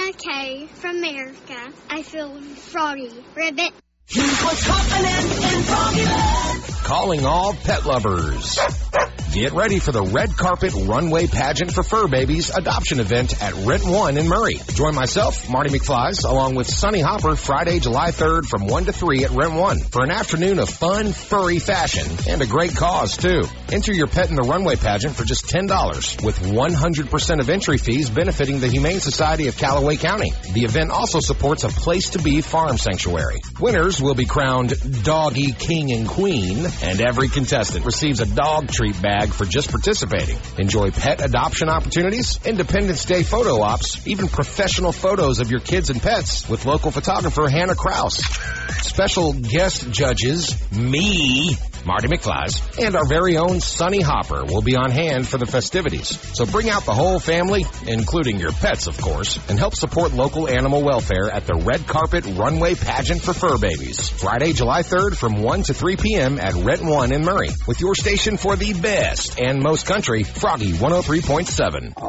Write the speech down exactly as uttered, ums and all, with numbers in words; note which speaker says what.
Speaker 1: Anna Kay from America. I feel froggy. Ribbit.
Speaker 2: Here's what's happening in Froggyland.
Speaker 3: Calling all pet lovers. Get ready for the Red Carpet Runway Pageant for Fur Babies adoption event at Rent One in Murray. Join myself, Marty McFlies, along with Sunny Hopper Friday, July third from one to three at Rent One for an afternoon of fun, furry fashion and a great cause, too. Enter your pet in the runway pageant for just ten dollars with one hundred percent of entry fees benefiting the Humane Society of Callaway County. The event also supports a Place to Be farm sanctuary. Winners will be crowned Doggy King and Queen, and every contestant receives a dog treat bag for just participating. Enjoy pet adoption opportunities, Independence Day photo ops, even professional photos of your kids and pets with local photographer Hannah Kraus. Special guest judges, me, Marty McFlies, and our very own Sunny Hopper will be on hand for the festivities. So bring out the whole family, including your pets, of course, and help support local animal welfare at the Red Carpet Runway Pageant for Fur Babies. Friday, July third from one to three p.m. at Rent One in Murray. With your station for the best and most country, Froggy one oh three point seven.